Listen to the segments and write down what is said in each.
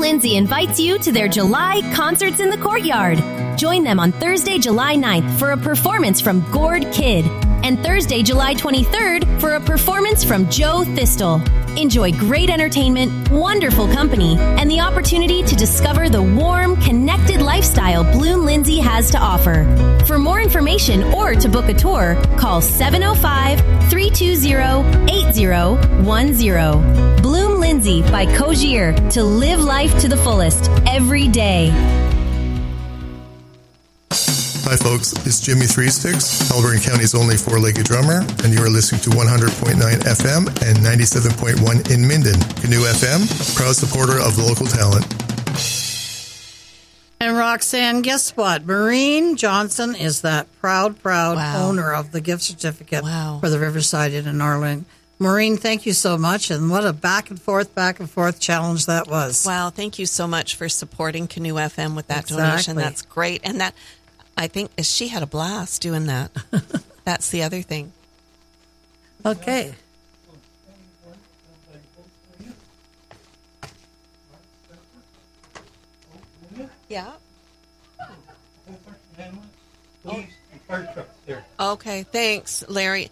Lindsay invites you to their July Concerts in the Courtyard. Join them on Thursday, July 9th for a performance from Gord Kid and Thursday, July 23rd for a performance from Joe Thistle. Enjoy great entertainment, wonderful company, and the opportunity to discover the warm, connected lifestyle Bloom Lindsay has to offer. For more information or to book a tour, call 705-320-8010. Bloom Lindsay by Cogier, to live life to the fullest every day. Hi folks, it's Jimmy Three Sticks, Alberta County's only four-legged drummer, and you are listening to 100.9 FM and 97.1 in Minden. Canoe FM, proud supporter of local talent. And Roxanne, guess what? Maureen Johnson is that proud owner of the gift certificate for the Riverside Inn in Arlene. Maureen, thank you so much, and what a back and forth challenge that was. Wow, thank you so much for supporting Canoe FM with that donation. That's great. And that, I think, she had a blast doing that. That's the other thing. Okay. Yeah. Okay, thanks, Larry.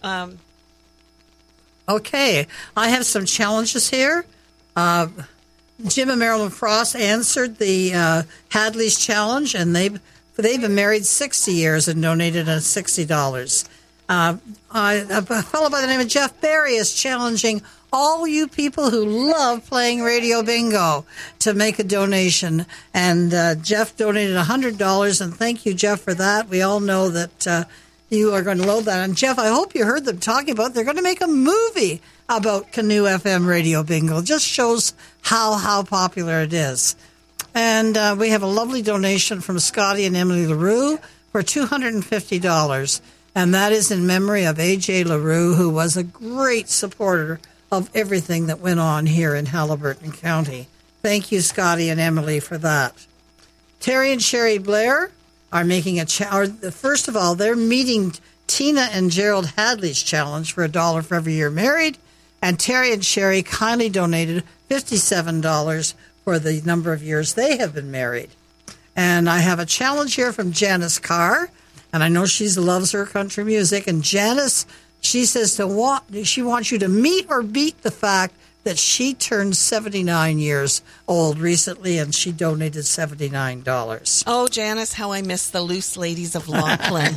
Okay, I have some challenges here. Jim and Marilyn Frost answered the Hadley's challenge, and they've been married 60 years and donated $60. A fellow by the name of Jeff Barry is challenging all you people who love playing Radio Bingo to make a donation. And Jeff donated $100, and thank you, Jeff, for that. We all know that you are going to load that. And Jeff, I hope you heard them talking about they're going to make a movie about Canoe FM Radio Bingo. It just shows how popular it is. And we have a lovely donation from Scotty and Emily LaRue for $250. And that is in memory of A.J. LaRue, who was a great supporter of everything that went on here in Haliburton County. Thank you, Scotty and Emily, for that. Terry and Sherry Blair are making a challenge. First of all, they're meeting Tina and Gerald Hadley's challenge for $1 for every year married. And Terry and Sherry kindly donated $57 for the number of years they have been married. And I have a challenge here from Janice Carr, and I know she loves her country music. And Janice, she says she wants you to meet or beat the fact that she turned 79 years old recently, and she donated $79. Oh, Janice, how I miss the loose ladies of Lachlan.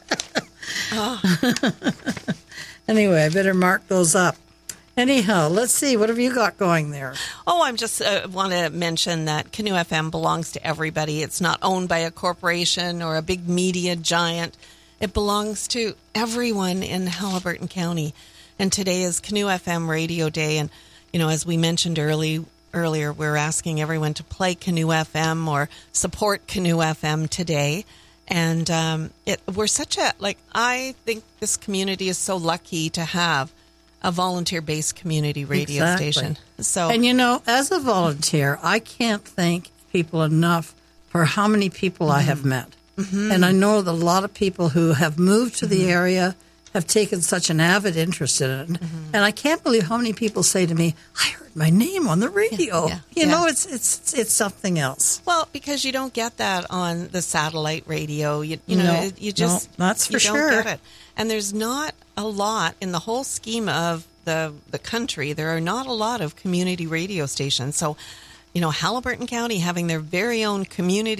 Anyway, I better mark those up. Anyhow, let's see. What have you got going there? Oh, I'm just want to mention that Canoe FM belongs to everybody. It's not owned by a corporation or a big media giant. It belongs to everyone in Haliburton County. And today is Canoe FM Radio Day. And, as we mentioned earlier, we're asking everyone to play Canoe FM or support Canoe FM today. And we're I think this community is so lucky to have a volunteer-based community radio station. So, and as a volunteer, I can't thank people enough for how many people I have met. Mm-hmm. And I know that a lot of people who have moved to the area have taken such an avid interest in it. Mm-hmm. And I can't believe how many people say to me, I heard my name on the radio. It's something else. Well, because you don't get that on the satellite radio. That's for sure. Don't get it. And there's not a lot in the whole scheme of the country. There are not a lot of community radio stations. So, Haliburton County having their very own community